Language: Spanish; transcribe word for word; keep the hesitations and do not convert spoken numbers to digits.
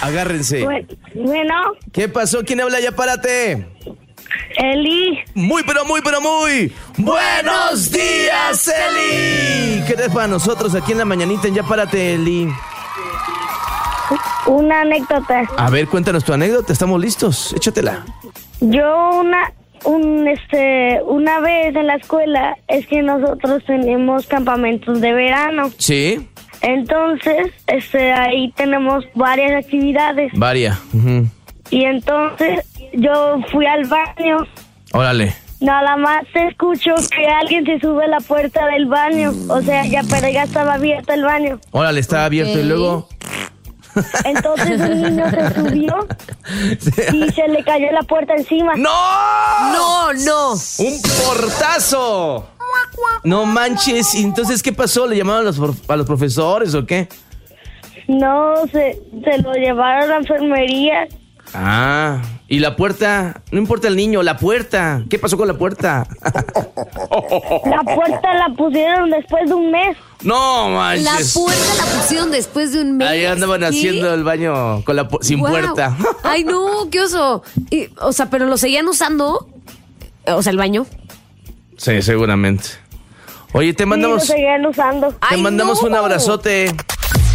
Agárrense. Bueno. ¿Qué pasó? ¿Quién habla? Ya párate. Eli. Muy, pero muy, pero muy. ¡Buenos días, Eli! ¿Qué tal para nosotros aquí en la mañanita en Ya Párate, Eli? Una anécdota. A ver, cuéntanos tu anécdota. Estamos listos. Échatela. Yo una... Un, este, una vez en la escuela es que nosotros tenemos campamentos de verano. Sí. Entonces, este, ahí tenemos varias actividades. Varias. Uh-huh. Y entonces yo fui al baño. Órale. Nada más escucho que alguien se sube a la puerta del baño. O sea, ya, pero ya estaba abierto el baño. Órale, estaba abierto Okay. y luego... Entonces un niño se subió y se le cayó la puerta encima. ¡No! No, no. ¡Un portazo! No manches. ¿Y entonces qué pasó? ¿Le llamaron a los, a los profesores o qué? No, se, se lo llevaron a la enfermería. Ah, y la puerta, no importa el niño, la puerta. ¿Qué pasó con la puerta? La puerta la pusieron después de un mes. No La manches. puerta la pusieron después de un mes. Ahí andaban ¿Sí? haciendo el baño con la pu- sin Guau. puerta. Ay, no, qué oso. Y, o sea, pero lo seguían usando. O sea, el baño. Sí, seguramente. Oye, te Sí, lo mandamos, seguían usando. te Ay, mandamos no. un abrazote.